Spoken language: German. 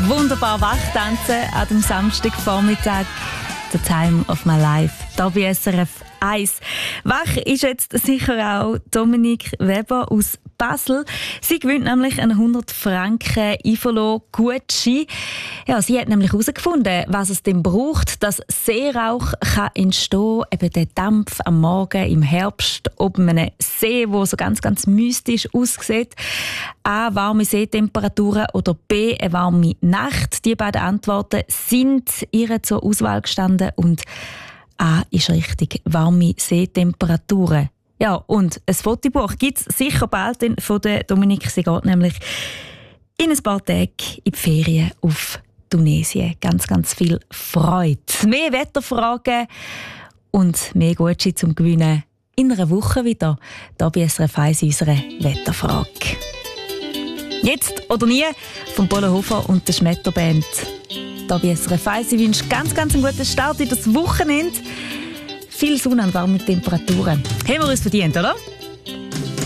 wunderbar wachtanzen an dem Samstagvormittag. The Time of My Life. Hier bei SRF 1. Wach ist jetzt sicher auch Dominique Weber aus Basel. Sie gewinnt nämlich einen 100 Franken Ivolo-Gutschein. Ja, sie hat nämlich herausgefunden, was es denn braucht, dass Seerauch kann entstehen kann. Eben der Dampf am Morgen im Herbst oben einem See, wo so ganz, ganz mystisch aussieht. A, warme Seetemperaturen oder B, eine warme Nacht. Die beiden Antworten sind ihr zur Auswahl gestanden und A ist richtig, warme Seetemperaturen. Ja, und ein Fotobuch gibt es sicher bald von der Dominique. Sie geht nämlich in ein paar Tagen in die Ferien auf Tunesien. Ganz, ganz viel Freude. Mehr Wetterfragen und mehr Gutscheine zum Gewinnen in einer Woche wieder. Hier bei SRF 1 unsere Wetterfrage. Jetzt oder nie von Polo Hofer und der Schmetterband. Hier bei SRF 1. Ich wünsche ganz, ganz einen guten Start in das Wochenende. Viel Sonne und warme Temperaturen. Haben wir uns verdient, oder?